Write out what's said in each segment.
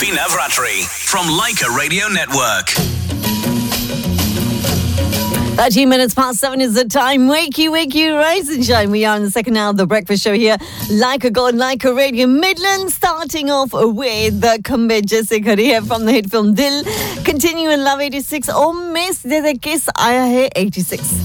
Happy Navratri from Leica Radio Network. 13 minutes past 7 is the time. Wake you, rise and shine. We are in the second hour of the breakfast show here. Leica God, Leica Radio Midlands. Starting off with the Khambe Jaise Khade here from the hit film Dil. Continue in Love 86. Oh Miss Dede Kiss Aaya Hai 86.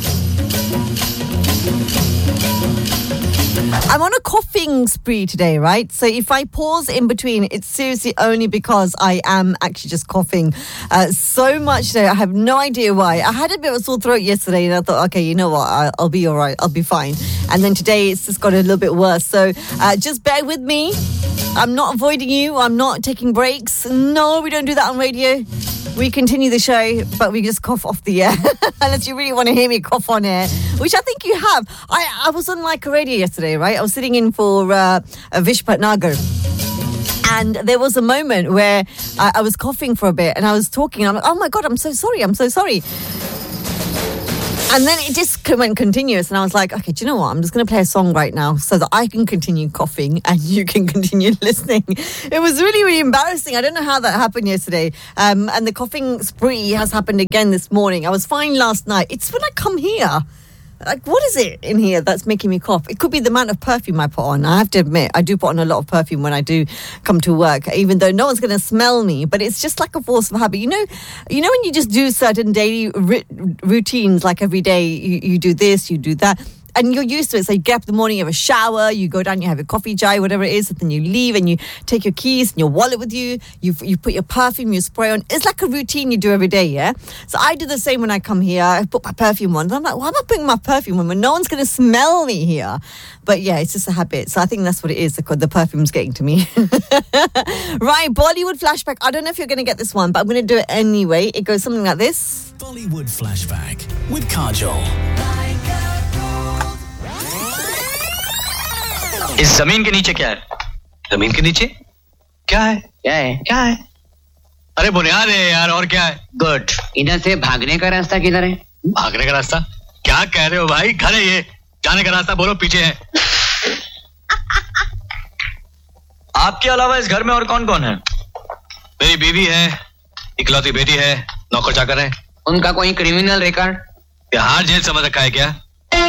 I'm on a coughing spree today, right? So if I pause in between, it's seriously only because I am actually just coughing so much today. I have no idea why. I had a bit of a sore throat yesterday and I thought, okay, you know what? I'll be all right. I'll be fine. And then today it's just got a little bit worse. So just bear with me. I'm not avoiding you. I'm not taking breaks. No, we don't do that on radio. We continue the show, but we just cough off the air. Unless you really want to hear me cough on air, which I think you have. I was on Leica Radio yesterday, right? I was sitting in for Vish Patnagar. And there was a moment where I was coughing for a bit and I was talking. I'm like, oh my God, I'm so sorry. And then it just went continuous and I was like, okay, do you know what? I'm just going to play a song right now so that I can continue coughing and you can continue listening. It was really, really embarrassing. I don't know how that happened yesterday. And the coughing spree has happened again this morning. I was fine last night. It's when I come here. Like, what is it in here that's making me cough? It could be the amount of perfume I put on. I have to admit, I do put on a lot of perfume when I do come to work, even though no one's going to smell me. But it's just like a force of habit. You know when you just do certain daily routines, like every day you do this, you do that. And you're used to it. So you get up in the morning, you have a shower, you go down, you have your coffee chai, whatever it is, and then you leave and you take your keys and your wallet with you. You put your perfume, you spray on. It's like a routine you do every day, yeah? So I do the same when I come here. I put my perfume on. And I'm like, why am I putting my perfume on when no one's going to smell me here? But yeah, it's just a habit. So I think that's what it is. The perfume's getting to me. Right, Bollywood flashback. I don't know if you're going to get this one, but I'm going to do it anyway. It goes something like this. Bollywood flashback with Kajol. इस जमीन के नीचे क्या है? जमीन के नीचे क्या है? क्या है? अरे बुनियाद है यार, और क्या है? गुड. इधर से भागने का रास्ता किधर है? भागने का रास्ता? क्या कह रहे हो भाई? घर है ये. जाने का रास्ता बोलो पीछे है. आपके अलावा इस घर में और कौन-कौन है? मेरी बीवी है, इकलौती बेटी है, नौकर चाकर है. उनका कोई क्रिमिनल रिकॉर्ड? बिहार जेल समझ रखा है क्या?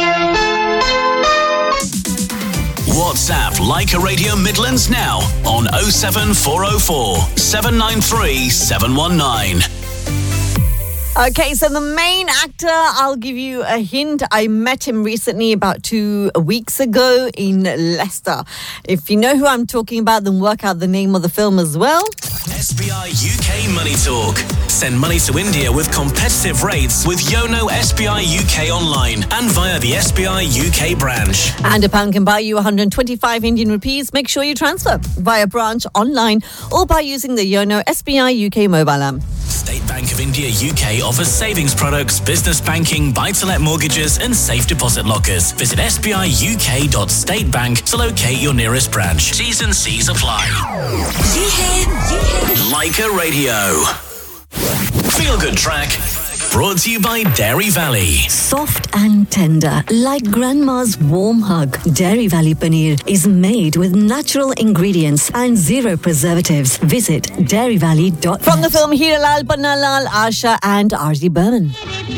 WhatsApp Leica Radio Midlands now on 07404 793 719. Okay, so the main actor, I'll give you a hint. I met him recently about 2 weeks ago in Leicester. If you know who I'm talking about, then work out the name of the film as well. SBI UK Money Talk. Send money to India with competitive rates with Yono SBI UK online and via the SBI UK branch. And a pound can buy you 125 Indian rupees. Make sure you transfer via branch, online, or by using the Yono SBI UK mobile app. State Bank of India UK offers savings products, business banking, buy-to-let mortgages and safe deposit lockers. Visit sbiuk.statebank to locate your nearest branch. T's and C's apply. Leica Radio. Feel Good Track. Brought to you by Dairy Valley. Soft and tender, like grandma's warm hug. Dairy Valley Paneer is made with natural ingredients and zero preservatives. Visit dairyvalley.com. From the film Hira Lal, Panna Lal, Asha and R.D. Burman.